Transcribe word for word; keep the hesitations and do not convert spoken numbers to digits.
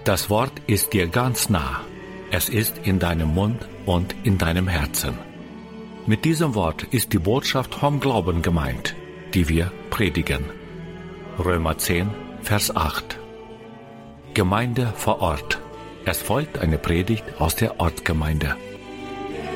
Das Wort ist dir ganz nah. Es ist in deinem Mund und in deinem Herzen. Mit diesem Wort ist die Botschaft vom Glauben gemeint, die wir predigen. Römer zehn, Vers acht. Gemeinde vor Ort. Es folgt eine Predigt aus der Ortsgemeinde.